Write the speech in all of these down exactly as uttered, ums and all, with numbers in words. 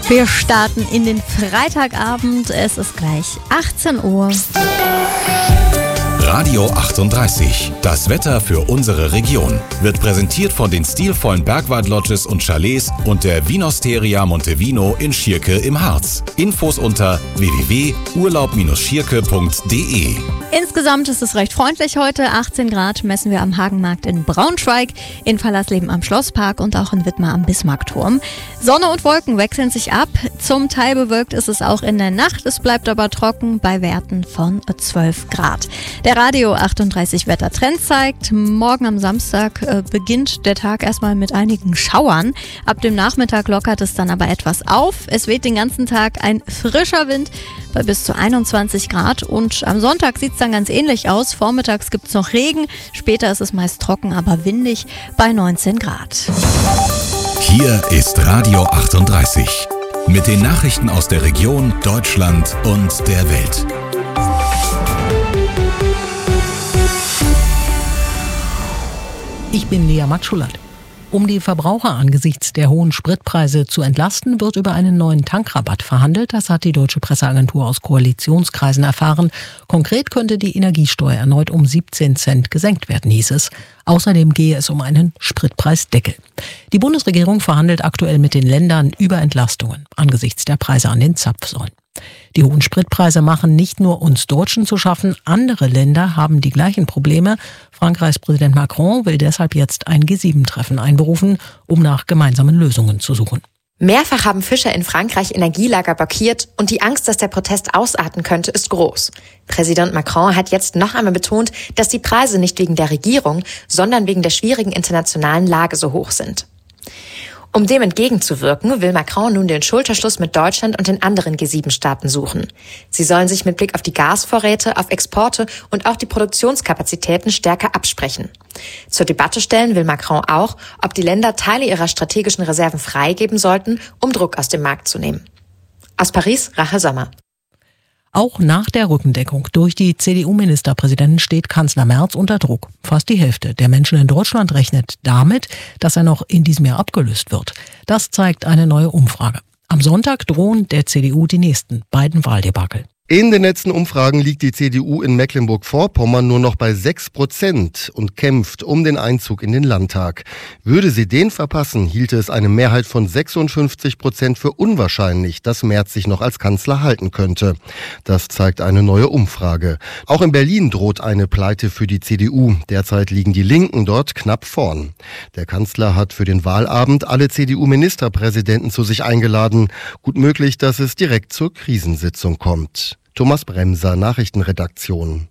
Wir starten in den Freitagabend. Es ist gleich achtzehn Uhr. Radio achtunddreißig. Das Wetter für unsere Region wird präsentiert von den stilvollen Bergwald-Lodges und Chalets und der Vinosteria Montevino in Schierke im Harz. Infos unter w w w punkt urlaub schierke punkt d e. Insgesamt ist es recht freundlich heute. achtzehn Grad messen wir am Hagenmarkt in Braunschweig, in Fallersleben am Schlosspark und auch in Wittmar am Bismarckturm. Sonne und Wolken wechseln sich ab. Zum Teil bewölkt ist es auch in der Nacht. Es bleibt aber trocken bei Werten von zwölf Grad. Der Radio achtunddreißig Wettertrend zeigt, morgen am Samstag äh, beginnt der Tag erstmal mit einigen Schauern. Ab dem Nachmittag lockert es dann aber etwas auf. Es weht den ganzen Tag ein frischer Wind bei bis zu einundzwanzig Grad und am Sonntag sieht es dann ganz ähnlich aus. Vormittags gibt es noch Regen, später ist es meist trocken, aber windig bei neunzehn Grad. Hier ist Radio achtunddreißig mit den Nachrichten aus der Region, Deutschland und der Welt. Ich bin Lea Matschullat. Um die Verbraucher angesichts der hohen Spritpreise zu entlasten, wird über einen neuen Tankrabatt verhandelt. Das hat die Deutsche Presseagentur aus Koalitionskreisen erfahren. Konkret könnte die Energiesteuer erneut um siebzehn Cent gesenkt werden, hieß es. Außerdem gehe es um einen Spritpreisdeckel. Die Bundesregierung verhandelt aktuell mit den Ländern über Entlastungen angesichts der Preise an den Zapfsäulen. Die hohen Spritpreise machen nicht nur uns Deutschen zu schaffen, andere Länder haben die gleichen Probleme. Frankreichs Präsident Macron will deshalb jetzt ein G sieben Treffen einberufen, um nach gemeinsamen Lösungen zu suchen. Mehrfach haben Fischer in Frankreich Energielager blockiert und die Angst, dass der Protest ausarten könnte, ist groß. Präsident Macron hat jetzt noch einmal betont, dass die Preise nicht wegen der Regierung, sondern wegen der schwierigen internationalen Lage so hoch sind. Um dem entgegenzuwirken, will Macron nun den Schulterschluss mit Deutschland und den anderen G sieben Staaten suchen. Sie sollen sich mit Blick auf die Gasvorräte, auf Exporte und auch die Produktionskapazitäten stärker absprechen. Zur Debatte stellen will Macron auch, ob die Länder Teile ihrer strategischen Reserven freigeben sollten, um Druck aus dem Markt zu nehmen. Aus Paris, Rahel Sommer. Auch nach der Rückendeckung durch die C D U-Ministerpräsidenten steht Kanzler Merz unter Druck. Fast die Hälfte der Menschen in Deutschland rechnet damit, dass er noch in diesem Jahr abgelöst wird. Das zeigt eine neue Umfrage. Am Sonntag drohen der C D U die nächsten beiden Wahldebakel. In den letzten Umfragen liegt die C D U in Mecklenburg-Vorpommern nur noch bei sechs Prozent und kämpft um den Einzug in den Landtag. Würde sie den verpassen, hielte es eine Mehrheit von sechsundfünfzig Prozent für unwahrscheinlich, dass Merz sich noch als Kanzler halten könnte. Das zeigt eine neue Umfrage. Auch in Berlin droht eine Pleite für die C D U. Derzeit liegen die Linken dort knapp vorn. Der Kanzler hat für den Wahlabend alle C D U-Ministerpräsidenten zu sich eingeladen. Gut möglich, dass es direkt zur Krisensitzung kommt. Thomas Bremser, Nachrichtenredaktion.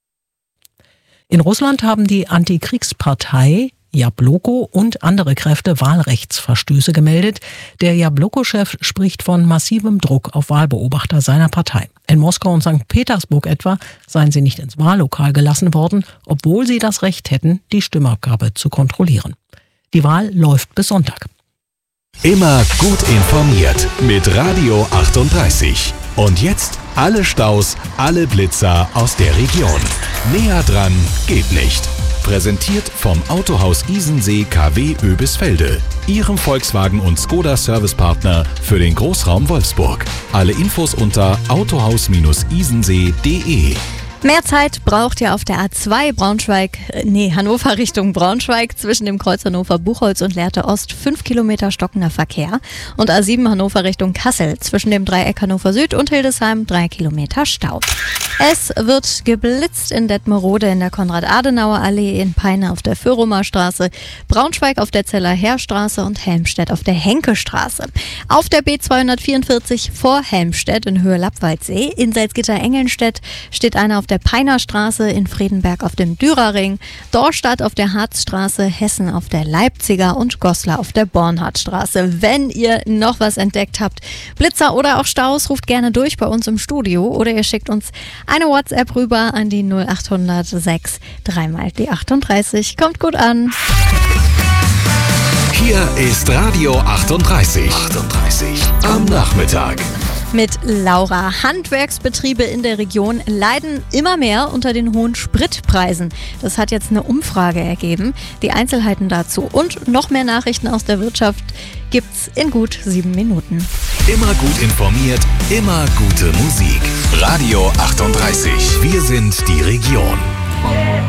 In Russland haben die Antikriegspartei Jabloko und andere Kräfte Wahlrechtsverstöße gemeldet. Der Jabloko-Chef spricht von massivem Druck auf Wahlbeobachter seiner Partei. In Moskau und Sankt Petersburg etwa seien sie nicht ins Wahllokal gelassen worden, obwohl sie das Recht hätten, die Stimmabgabe zu kontrollieren. Die Wahl läuft bis Sonntag. Immer gut informiert mit Radio achtunddreißig. Und jetzt alle Staus, alle Blitzer aus der Region. Näher dran geht nicht. Präsentiert vom Autohaus Isensee K W Oebisfelde, Ihrem Volkswagen- und Skoda-Servicepartner für den Großraum Wolfsburg. Alle Infos unter autohaus isensee punkt de. Mehr Zeit braucht ihr auf der A zwei Braunschweig, nee, Hannover Richtung Braunschweig zwischen dem Kreuz Hannover-Buchholz und Lehrte Ost fünf Kilometer stockender Verkehr und A sieben Hannover Richtung Kassel zwischen dem Dreieck Hannover Süd und Hildesheim drei Kilometer Stau. Es wird geblitzt in Detmerode in der Konrad-Adenauer-Allee, in Peine auf der Föhrumer Straße, Braunschweig auf der Zeller Heerstraße und Helmstedt auf der Henke-Straße. Auf der B zweihundertvierundvierzig vor Helmstedt in Höhe Lappwaldsee, in Salzgitter-Engelnstedt steht einer auf der Peiner Straße, in Friedenberg auf dem Dürerring, Dorstadt auf der Harzstraße, Hessen auf der Leipziger und Goslar auf der Bornhardtstraße. Wenn ihr noch was entdeckt habt, Blitzer oder auch Staus, ruft gerne durch bei uns im Studio oder ihr schickt uns eine WhatsApp rüber an die null acht null null sechs drei mal die achtunddreißig. Kommt gut an. Hier ist Radio achtunddreißig. achtunddreißig am Nachmittag. Mit Laura. Handwerksbetriebe in der Region leiden immer mehr unter den hohen Spritpreisen. Das hat jetzt eine Umfrage ergeben. Die Einzelheiten dazu und noch mehr Nachrichten aus der Wirtschaft gibt's in gut sieben Minuten. Immer gut informiert, immer gute Musik. Radio achtunddreißig. Wir sind die Region.